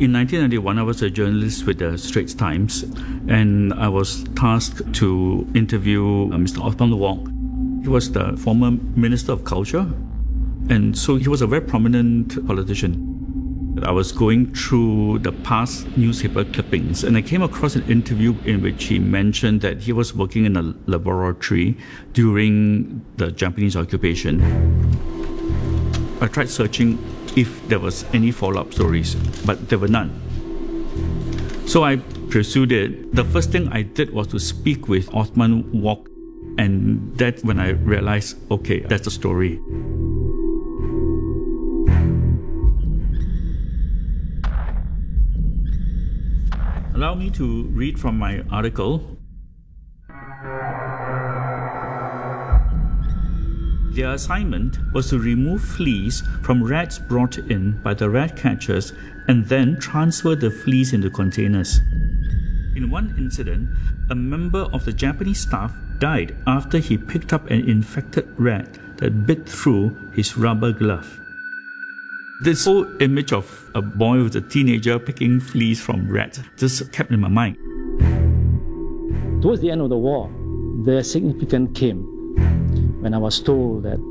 In 1991, I was a journalist with the Straits Times, and I was tasked to interview Mr. Othman Wok. He was the former Minister of Culture, and so he was a very prominent politician. I was going through the past newspaper clippings, and I came across an interview in which he mentioned that he was working in a laboratory during the Japanese occupation. I tried searching if there was any follow-up stories, but there were none. So I pursued it. The first thing I did was to speak with Othman Wok, and that's when I realized, okay, that's the story. Allow me to read from my article. Their assignment was to remove fleas from rats brought in by the rat catchers and then transfer the fleas into containers. In one incident, a member of the Japanese staff died after he picked up an infected rat that bit through his rubber glove. This whole image of a boy with a teenager picking fleas from rats just kept in my mind. Towards the end of the war, the significance came when I was told that